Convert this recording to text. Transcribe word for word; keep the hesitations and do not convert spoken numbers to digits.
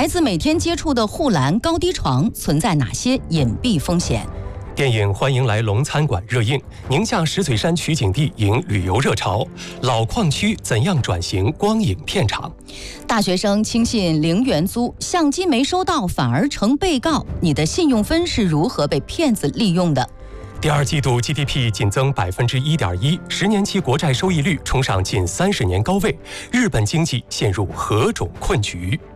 孩子每天接触的护栏、高低床存在哪些隐蔽风险？ 电影《欢迎来龙餐馆》热映，宁夏石嘴山取景地迎旅游热潮，老矿区怎样转型光影片场？ 大学生轻信零元租，相机没收到反而成被告，你的信用分是如何被骗子利用的？ 第二季度 G D P 仅增百分之一点一，十年期国债收益率冲上近三十年高位，日本经济陷入何种困局？